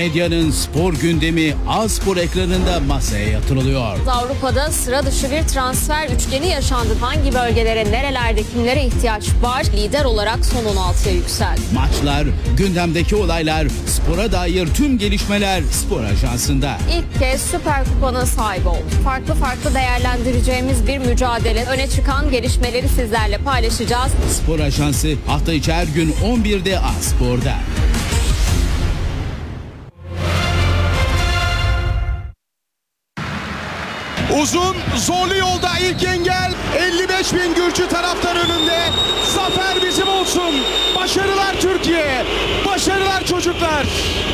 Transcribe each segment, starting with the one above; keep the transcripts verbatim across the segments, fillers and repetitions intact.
Medyanın spor gündemi A-Spor ekranında masaya yatırılıyor. Avrupa'da sıra dışı bir transfer üçgeni yaşandı. Hangi bölgelere, nerelerde, kimlere ihtiyaç var? Lider olarak son on altıya yükseldi. Maçlar, gündemdeki olaylar, spora dair tüm gelişmeler Spor Ajansı'nda. İlk kez Süper Kupa'nın sahibi oldu. Farklı farklı değerlendireceğimiz bir mücadele. Öne çıkan gelişmeleri sizlerle paylaşacağız. Spor Ajansı hafta içi her gün on birde A-Spor'da. Uzun, zorlu yolda ilk engel. elli beş bin Gürcü taraftar önünde. Zafer bizim olsun. Başarılar Türkiye. Başarılar çocuklar.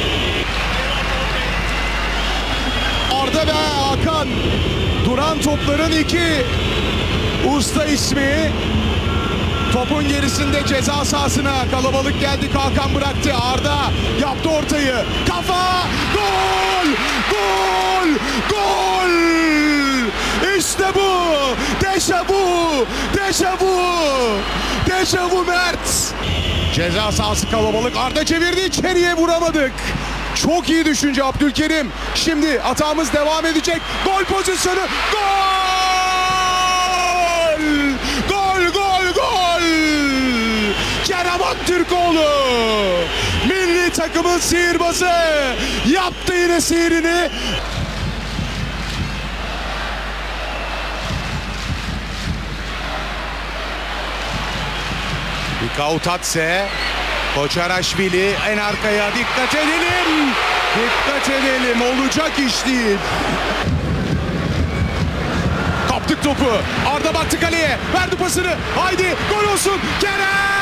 Arda ve Hakan. Duran topların iki usta ismi. Topun gerisinde ceza sahasına kalabalık geldi. Hakan bıraktı. Arda yaptı ortayı. Kafa! Gol! Gol! Gol! İşte bu! Dejavu! Dejavu! Dejavu Mert! Ceza sahası kalabalık. Arda çevirdi. İçeriye vuramadık. Çok iyi düşünce Abdülkerim. Şimdi atağımız devam edecek. Gol pozisyonu. Gol! Gol, gol, gol! Kerem Aktürkoğlu! Milli takımın sihirbazı yaptı yine sihirini. Kautatse, Koçaraşvili en arkaya dikkat edelim. Dikkat edelim. Olacak iş değil. Kaptık topu. Arda baktı kaleye. Verdi pasını. Haydi gol olsun. Kerem!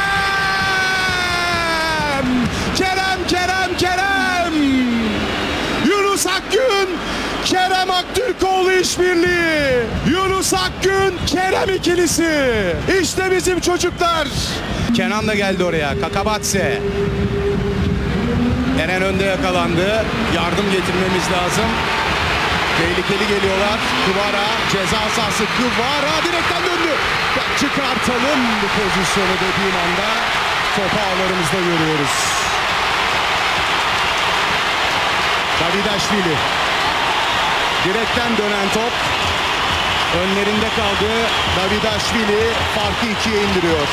Kerem, Kerem, Kerem! Yunus Akgün, Kerem Aktürkoğlu işbirliği. Yunus Akgün, Kerem ikilisi. İşte bizim çocuklar. Kenan da geldi oraya. Kakabatse. Eren önde yakalandı. Yardım getirmemiz lazım. Tehlikeli geliyorlar. Kıvara ceza sahası. Kıvara direkten döndü. Çıkartalım bu pozisyonu dediğim anda topu ağlarımızda görüyoruz. Davidaşvili. Direkten dönen top. Önlerinde kaldı. Davidaşvili farkı ikiye indiriyor.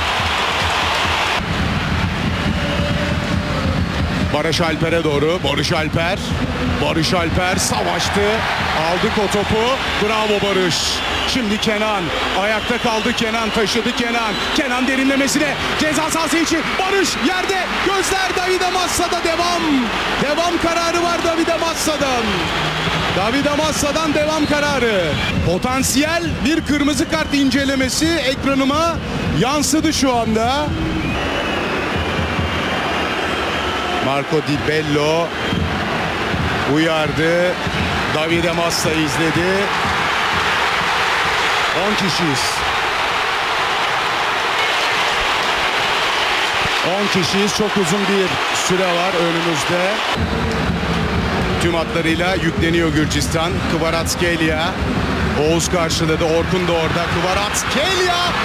Barış Alper'e doğru. Barış Alper. Barış Alper savaştı. Aldık o topu. Bravo Barış. Şimdi Kenan. Ayakta kaldı Kenan. Taşıdı Kenan. Kenan derinlemesine. Ceza sahası için. Barış yerde. Gözler Davide Massa'da devam. Devam kararı var Davide Massa'dan. Davide Massa'dan devam kararı. Potansiyel bir kırmızı kart incelemesi ekranıma yansıdı şu anda. Marco Di Bello uyardı. Davide Massa izledi. on kişiyiz. on kişiyiz. Çok uzun bir süre var önümüzde. Tüm hatlarıyla yükleniyor Gürcistan. Kvaratskhelia. Oğuz karşıladı. Orkun da orada. Kvaratskhelia